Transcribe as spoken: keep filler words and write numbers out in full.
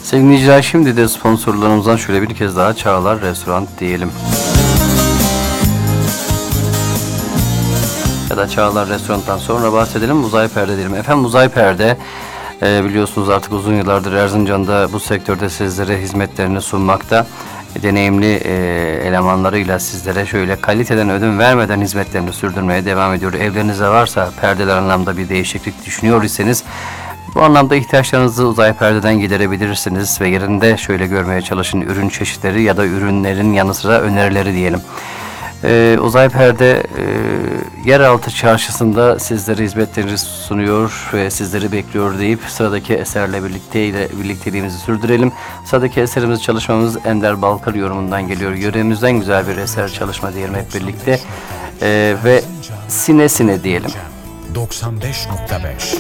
Sevgili dinleyiciler, şimdi de sponsorlarımızdan şöyle bir kez daha Çağlar Restoran diyelim. Ya da Çağlar Restoran'dan sonra bahsedelim, Uzay Perde diyelim. Efendim Uzay Perde e, biliyorsunuz artık uzun yıllardır Erzincan'da bu sektörde sizlere hizmetlerini sunmakta. Deneyimli e, elemanlarıyla sizlere şöyle kaliteden ödün vermeden hizmetlerini sürdürmeye devam ediyor. Evlerinizde varsa perdeler anlamda bir değişiklik düşünüyor iseniz bu anlamda ihtiyaçlarınızı Uzay Perde'den giderebilirsiniz ve yerinde şöyle görmeye çalışın ürün çeşitleri ya da ürünlerin yanı sıra önerileri diyelim. Ee, Uzay Perde e, yeraltı çarşısında sizlere hizmetlerini sunuyor ve sizleri bekliyor deyip sıradaki eserle birlikte ile birlikteliğimizi sürdürelim. Sıradaki eserimiz, çalışmamız Ender Balkır yorumundan geliyor. Yöremizden güzel bir eser çalışma diyelim hep birlikte ee, ve Sine Sine diyelim. doksan beş nokta beş